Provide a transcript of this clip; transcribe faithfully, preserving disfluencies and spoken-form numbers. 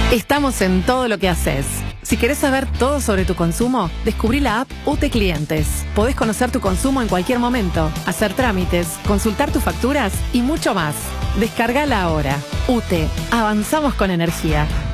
Estamos en todo lo que haces. Si querés saber todo sobre tu consumo, descubrí la app U T E Clientes. Podés conocer tu consumo en cualquier momento, hacer trámites, consultar tus facturas y mucho más. Descargala ahora. U T E. Avanzamos con energía.